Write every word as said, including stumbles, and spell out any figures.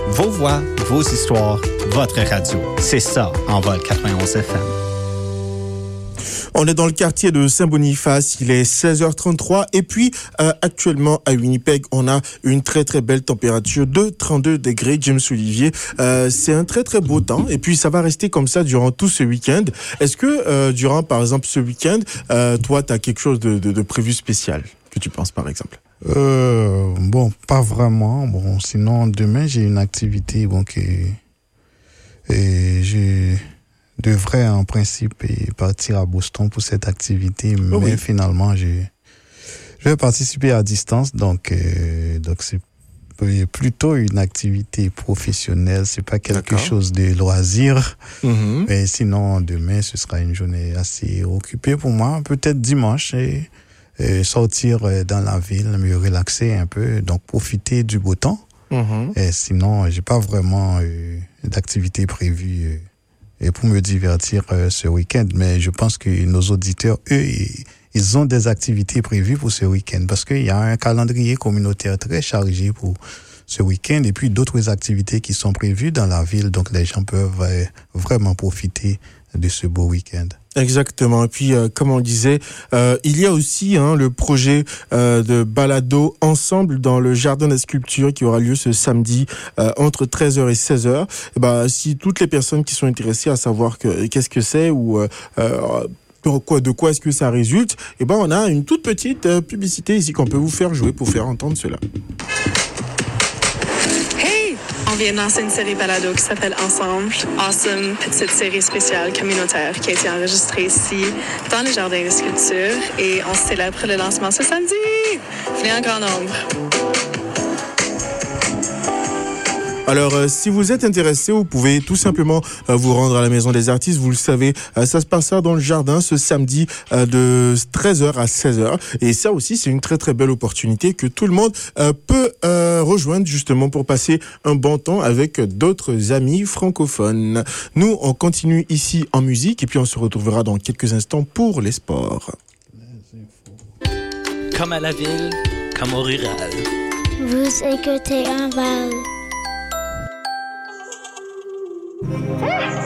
Vos voix, vos histoires, votre radio. C'est ça, Envol quatre-vingt-onze F M. On est dans le quartier de Saint-Boniface, il est seize heures trente-trois et puis euh, actuellement à Winnipeg, on a une très très belle température de trente-deux degrés, James Olivier. Euh, c'est un très très beau temps et puis ça va rester comme ça durant tout ce week-end. Est-ce que euh, durant par exemple ce week-end, euh, toi tu as quelque chose de, de, de prévu spécial que tu penses par exemple? Euh, bon, pas vraiment. Bon, sinon demain j'ai une activité bon que et je devrais en principe partir à Boston pour cette activité, mais oh oui. finalement je je vais participer à distance, donc euh, donc c'est plutôt une activité professionnelle, c'est pas quelque D'accord. chose de loisir. Mm-hmm. Mais sinon demain ce sera une journée assez occupée pour moi, peut-être dimanche et Et sortir dans la ville, me relaxer un peu, donc profiter du beau temps. Mm-hmm. Et sinon, j'ai pas vraiment euh, d'activité prévue euh, et pour me divertir euh, ce week-end. Mais je pense que nos auditeurs, eux, ils, ils ont des activités prévues pour ce week-end parce qu'il y a un calendrier communautaire très chargé pour ce week-end et puis d'autres activités qui sont prévues dans la ville. Donc les gens peuvent euh, vraiment profiter de ce beau week-end. Exactement. Et puis, euh, comme on disait, euh, il y a aussi hein, le projet euh, de balado ensemble dans le jardin des sculptures qui aura lieu ce samedi euh, entre treize heures et seize heures. Et ben, si toutes les personnes qui sont intéressées à savoir que, qu'est-ce que c'est ou euh, euh, Quoi, de quoi est-ce que ça résulte, et ben on a une toute petite euh, publicité ici qu'on peut vous faire jouer pour faire entendre cela. On vient de lancer une série balado qui s'appelle Ensemble. Awesome, petite série spéciale communautaire qui a été enregistrée ici dans le jardin des sculptures et on célèbre le lancement ce samedi. Venez en grand nombre. Alors, euh, si vous êtes intéressé, vous pouvez tout simplement euh, vous rendre à la Maison des Artistes. Vous le savez, euh, ça se passera dans le jardin ce samedi euh, de treize heures à seize heures. Et ça aussi, c'est une très très belle opportunité que tout le monde euh, peut euh, rejoindre justement pour passer un bon temps avec d'autres amis francophones. Nous, on continue ici en musique et puis on se retrouvera dans quelques instants pour les sports. Comme à la ville, comme au rural. Vous écoutez Envol.